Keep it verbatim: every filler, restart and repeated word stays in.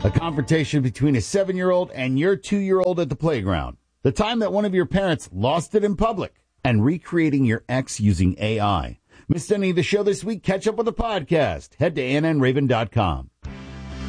A confrontation between a seven-year-old and your two-year-old at the playground. The time that one of your parents lost it in public. And recreating your ex using A I. Missed any of the show this week? Catch up with the podcast. Head to A N N Raven dot com.